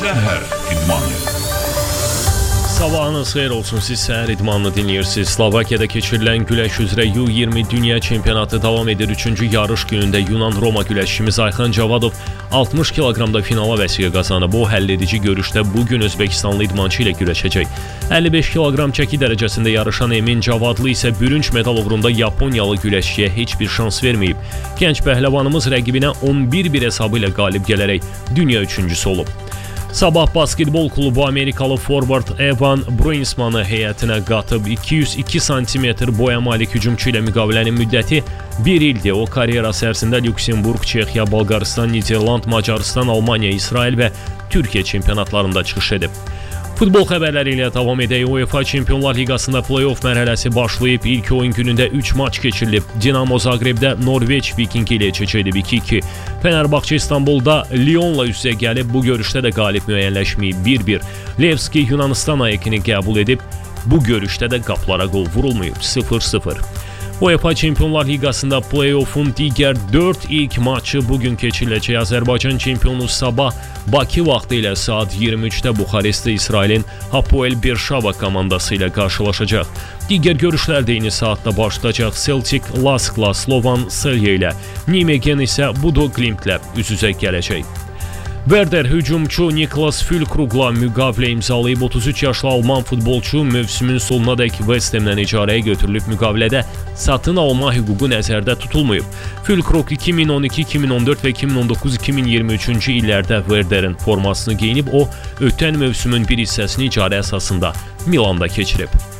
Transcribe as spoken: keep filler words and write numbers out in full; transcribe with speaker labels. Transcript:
Speaker 1: Səhər İdmanı.
Speaker 2: Sabahınız xeyir olsun, siz Səhər İdmanını dinləyirsiniz. Slovakiyada keçirilən güləş üzrə U iyirmi Dünya Çempionatı davam edir. Üçüncü yarış günündə Yunan-Roma güləşçimiz Ayxan Cavadov altmış kiloqramda finala vəsiqə qazanıb. O həll edici görüşdə bugün Özbəkistanlı idmançı ilə güləşəcək. əlli beş kiloqram çəki dərəcəsində yarışan Emin Cavadlı isə bürünc medal uğrunda Yaponiyalı güləşçiyə heç bir şans verməyib. Gənc pəhləvanımız rəqibinə on bir bir hesabı ilə qalib gələrək dünya üçüncüsü olub. Sabah basketbol klubu Amerikalı forvard Evan Bruinsmanı heyətinə qatıb. iki yüz iki santimetr boya malik hücumçu ilə müqavilənin müddəti bir ildir. O karyerası ərzində Lüksemburq, Çexiya, Bolqarıstan, Niderland, Macarıstan, Almaniya, İsrail və Türkiyə çempionatlarında çıxış edib. Futbol xəbərləri ilə davam edək. UEFA Çempionlar Liqasında play-off mərhələsi başlayıb. İlk oyun günündə üç maç keçirilib. Dinamo Zagrebdə Norveç Vikingi ilə keçirilib iki iki. Fenerbahçe İstanbulda Lyonla üz-üzə gəlib. Bu görüşdə də qalib müəyyənləşməyib bir bir. Levski Yunanistan ayakini qəbul edib. Bu görüşdə də qaplara qol vurulmayıb sıfır sıfır. UEFA Çempionlar Liqasında play-off'un digər dörd ilk maçı bugün keçiriləcək. Azərbaycan çempionu sabah Bakı vaxtı ilə saat iyirmi üçdə Buxarestdə İsrailin Hapoel Berşava komandası ilə qarşılaşacaq. Digər görüşlər də eyni saatda başlayacaq. Celtic Laskla Slovan Selye ilə, Nijmegen isə Bodo Glimtlə üz-üzə gələcək. Werder hücumçu Niklas Füllkrugla müqavilə imzalayıb. otuz üç yaşlı Alman futbolçu mövsümün sonunadək West Ham'dən icarəyə götürülüb. Müqavilədə satın alma hüququ nəzərdə tutulmayıb. Füllkrug iki min on iki, iki min on dörd və iki min on doqquz, iki min iyirmi üçüncü illərdə Werder'in formasını geyinib. O, ötən mövsümün bir hissəsini icarə əsasında Milanda keçirib.